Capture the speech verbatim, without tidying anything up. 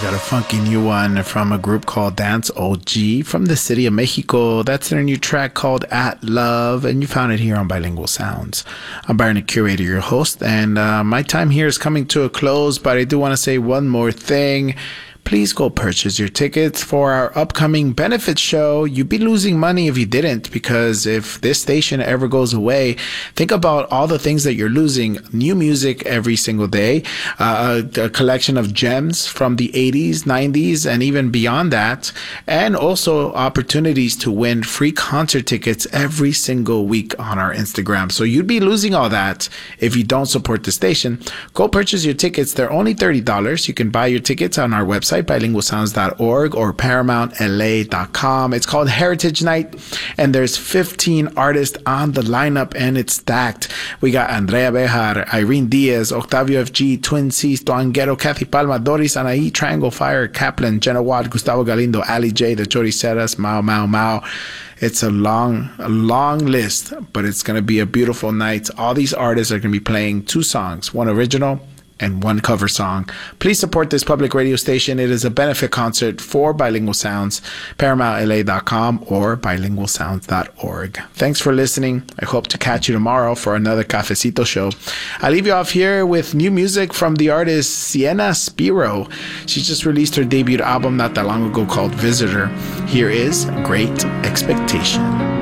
got a funky new one from a group called Dance O G from the city of Mexico. That's their new track called At Love, and you found it here on Bilingual Sounds. I'm Byron, the curator, your host, and uh, my time here is coming to a close, but I do want to say one more thing. Please go purchase your tickets for our upcoming benefit show. You'd be losing money if you didn't, because if this station ever goes away, think about all the things that you're losing. New music every single day, uh, a, a collection of gems from the eighties, nineties, and even beyond that, and also opportunities to win free concert tickets every single week on our Instagram. So you'd be losing all that if you don't support the station. Go purchase your tickets. They're only thirty dollars. You can buy your tickets on our website, bilingual sounds dot org or paramount l a dot com. It's called Heritage Night, and there's fifteen artists on the lineup, and it's stacked. We got Andrea Bejar, Irene Diaz, Octavio F G, Twin C's, Tuanguero, Kathy Palma, Doris Anaí, Triangle Fire, Kaplan, Jenna Watt, Gustavo Galindo, Ali J, The Choriceras, Mao Mao Mao. It's a long, a long list, but it's going to be a beautiful night. All these artists are going to be playing two songs, one original and one cover song. Please support this public radio station. It is a benefit concert for Bilingual Sounds, paramount l a dot com or bilingual sounds dot org. Thanks for listening. I hope to catch you tomorrow for another Cafecito show. I leave you off here with new music from the artist Sienna Spiro. She just released her debut album not that long ago called Visitor. Here is Great Expectation.